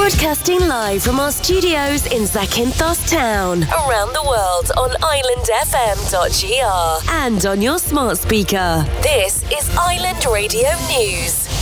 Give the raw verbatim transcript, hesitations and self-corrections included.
Broadcasting live from our studios in Zakynthos Town. Around the world on island f m dot g r and on your smart speaker. This is Island Radio News.